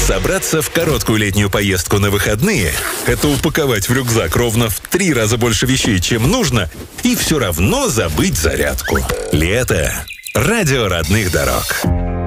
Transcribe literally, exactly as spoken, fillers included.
Собраться в короткую летнюю поездку на выходные – это упаковать в рюкзак ровно в три раза больше вещей, чем нужно, и все равно забыть зарядку. Лето. Радио родных дорог.